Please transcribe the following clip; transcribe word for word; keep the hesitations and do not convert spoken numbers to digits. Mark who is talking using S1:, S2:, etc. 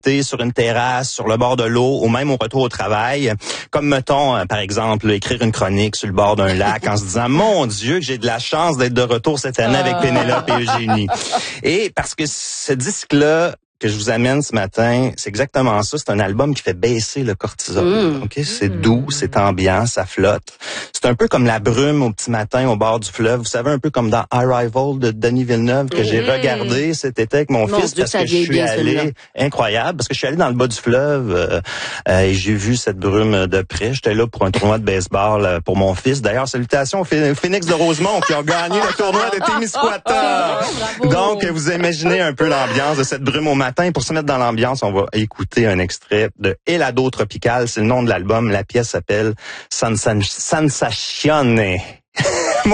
S1: sur une terrasse, sur le bord de l'eau, ou même au retour au travail. Comme, mettons, euh, par exemple, écrire une chronique sur le bord d'un lac en se disant, mon Dieu, que j'ai de la chance d'être de retour cette année avec Pénélope et Eugénie. Et parce que ce disque-là, que je vous amène ce matin, c'est exactement ça. C'est un album qui fait baisser le cortisol. Mmh. Ok, c'est mmh. doux, c'est ambiant, ça flotte. C'est un peu comme la brume au petit matin au bord du fleuve. Vous savez, un peu comme dans Arrival de Denis Villeneuve que mmh. j'ai regardé cet été avec mon, mon fils Dieu, parce que je suis bien, allé incroyable parce que je suis allé dans le bas du fleuve euh, euh, et j'ai vu cette brume de près. J'étais là pour un tournoi de baseball euh, pour mon fils. D'ailleurs, salutations au Phoenix de Rosemont qui ont gagné le tournoi de Témiscouata. Donc, vous imaginez un peu l'ambiance de cette brume au matin. Pour se mettre dans l'ambiance, on va écouter un extrait de Helado Tropical. C'est le nom de l'album. La pièce s'appelle Sensazione.